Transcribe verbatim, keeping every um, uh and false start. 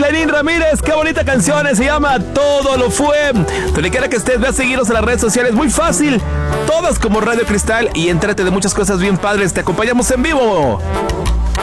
Lenín Ramírez, qué bonita canción, se llama Todo lo fue. Donde quiera que estés, ve a seguirnos en las redes sociales, muy fácil, todas como Radio Cristal, y entrate de muchas cosas bien padres. Te acompañamos en vivo.